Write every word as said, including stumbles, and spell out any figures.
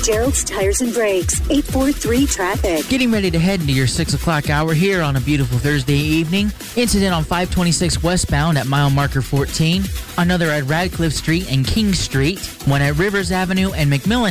Gerald's Tires and Brakes, eight four three traffic. Getting ready to head into your six o'clock hour here on a beautiful Thursday evening. Incident on five twenty-six westbound at mile marker fourteen. Another at Radcliffe Street and King Street. One at Rivers Avenue and McMillan